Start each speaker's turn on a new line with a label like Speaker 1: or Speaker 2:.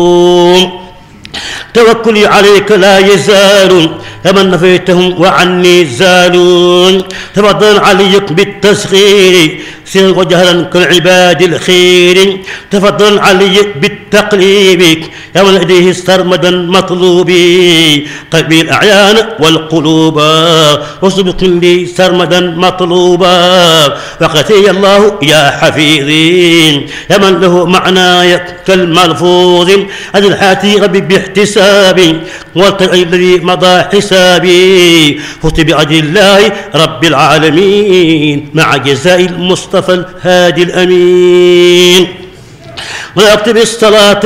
Speaker 1: توكلي عليك لا يزال فمن نفيتهم وعني زالون. تفضل عليك بالتسخير سرا وجهلا كالعباد الخير. تفضل عليك بالتقليب يا من لديه سرمدا مطلوبي. قلبي الأعيان والقلوب وسبق لي سرمدا مطلوبا. وقتي الله يا حفيظي يا من له معناي كالملفوظ. أجل حياتي ربي باحتسابي والتقي الذي مضى حسابي. فزت بأجل الله رب العالمين مع جزاء المصطفى الهادي الأمين. ويكتب الصلاة